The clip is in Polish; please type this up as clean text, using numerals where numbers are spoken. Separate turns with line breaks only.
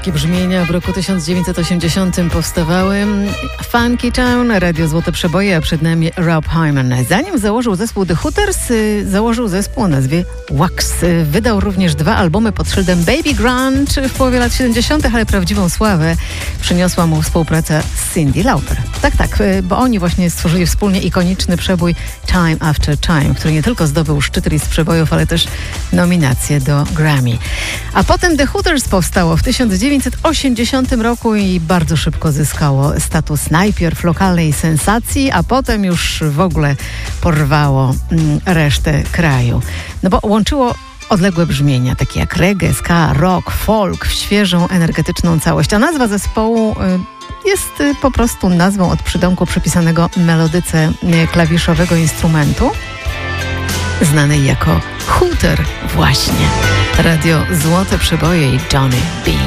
takie brzmienia w roku 1980 powstawały. Funky Town, Radio Złote Przeboje, a przed nami Rob Hyman. Zanim założył zespół The Hooters, założył zespół o nazwie Wax. Wydał również 2 albumy pod szyldem Baby Grunge w połowie lat 70., ale prawdziwą sławę przyniosła mu współpraca z Cyndi Lauper. Tak, bo oni właśnie stworzyli wspólnie ikoniczny przebój Time After Time, który nie tylko zdobył szczyt list przebojów, ale też nominację do Grammy. A potem The Hooters powstało w 1980 roku i bardzo szybko zyskało status najpierw lokalnej sensacji, a potem już w ogóle porwało resztę kraju. No bo łączyło odległe brzmienia, takie jak reggae, ska, rock, folk w świeżą, energetyczną całość. A nazwa zespołu jest po prostu nazwą od przydomku przypisanego melodyce klawiszowego instrumentu, znanej jako hooter właśnie. Radio Złote Przeboje i Johnny B.